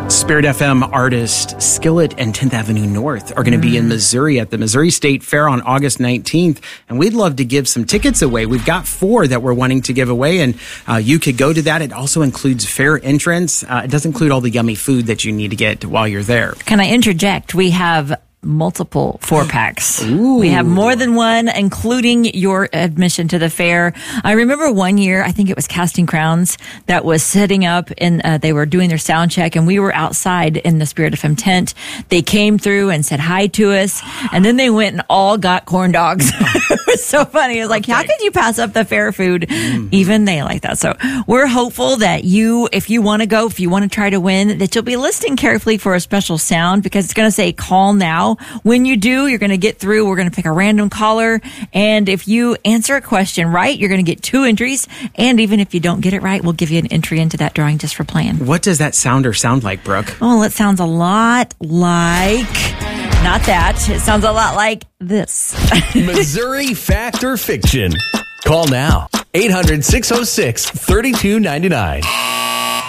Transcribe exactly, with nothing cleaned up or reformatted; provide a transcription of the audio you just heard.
Spirit F M artist Skillet and tenth Avenue North are going to mm. be in Missouri at the Missouri State Fair on August nineteenth. And we'd love to give some tickets away. We've got four that we're wanting to give away, and uh, you could go to that. It also includes fair entrance. Uh, it does include all the yummy food that you need to get while you're there. Can I interject? We have multiple four packs. Ooh. We have more than one, including your admission to the fair. I remember one year, I think it was Casting Crowns, that was setting up, and uh, they were doing their sound check, and we were outside in the Spirit F M tent. They came through and said hi to us, and then they went and all got corn dogs. It was so funny. It was like, okay. How could you pass up the fair food? Mm. Even they like that. So we're hopeful that you, if you want to go, if you want to try to win, that you'll be listening carefully for a special sound, because it's going to say call now. When you do, you're going to get through. We're going to pick a random caller. And if you answer a question right, you're going to get two entries. And even if you don't get it right, we'll give you an entry into that drawing just for playing. What does that sounder sound like, Brooke? Oh, it sounds a lot like... Not that. It sounds a lot like this. Missouri Fact or Fiction. Call now. eight hundred, six oh six, three two nine nine.